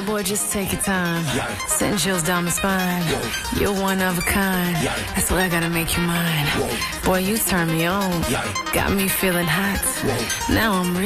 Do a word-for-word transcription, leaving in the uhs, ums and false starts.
boy, just take your time. Send chills down my spine. You're one of a kind. That's why I gotta make you mine. Boy, you turn me on. Got me feeling hot. Now I'm really